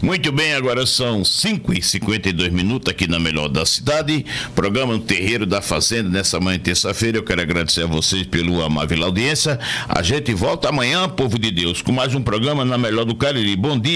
Muito bem, agora são 5h52 aqui na Melhor da Cidade, programa no Terreiro da Fazenda nessa manhã de terça-feira. Eu quero agradecer a vocês pela amável audiência. A gente volta amanhã, povo de Deus, com mais um programa na Melhor do Cariri. Bom dia.